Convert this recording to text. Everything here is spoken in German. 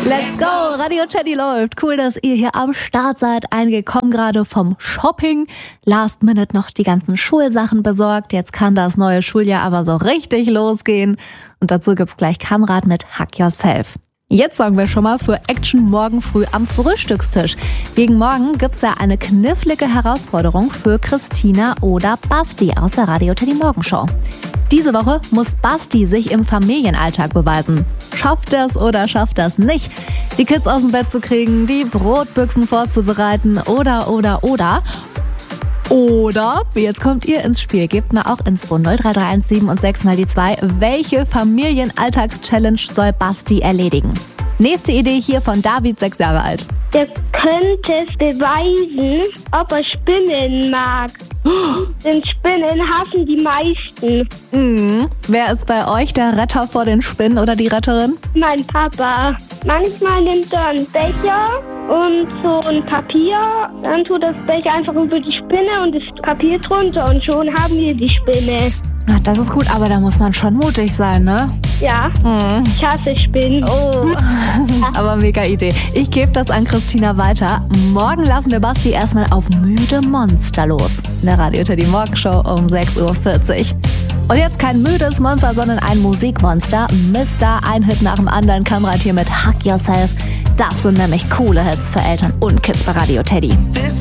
Let's go! Radio Teddy läuft. Cool, dass ihr hier am Start seid. Einige kommen gerade vom Shopping. Last minute noch die ganzen Schulsachen besorgt. Jetzt kann das neue Schuljahr aber so richtig losgehen. Und dazu gibt's gleich Kamerad mit Hack Yourself. Jetzt sorgen wir schon mal für Action morgen früh am Frühstückstisch. Gegen morgen gibt's ja eine knifflige Herausforderung für Christina oder Basti aus der Radio Teddy Morgenshow. Diese Woche muss Basti sich im Familienalltag beweisen. Schafft er es oder schafft er es nicht, die Kids aus dem Bett zu kriegen, die Brotbüchsen vorzubereiten oder. Oder, jetzt kommt ihr ins Spiel, gebt mal auch ins 03317 und 6 mal die 2. Welche Familienalltagschallenge soll Basti erledigen? Nächste Idee hier von David, 6 Jahre alt. Der könnte es beweisen, ob er Spinnen mag. Denn Spinnen hassen die meisten. Wer ist bei euch der Retter vor den Spinnen oder die Retterin? Mein Papa. Manchmal nimmt er einen Becher und so ein Papier. Dann tut das Becher einfach über die Spinne und das Papier drunter. Und schon haben wir die Spinne. Ach, das ist gut, aber da muss man schon mutig sein, ne? Ja, ich hasse Spinnen. Oh, aber mega Idee. Ich gebe das an Christina weiter. Morgen lassen wir Basti erstmal auf müde Monster los. In der Radio Teddy Morgenshow um 6:40 Uhr. Und jetzt kein müdes Monster, sondern ein Musikmonster. Mr. Ein Hit nach dem anderen, Kamerad hier mit Hack Yourself. Das sind nämlich coole Hits für Eltern und Kids bei Radio Teddy.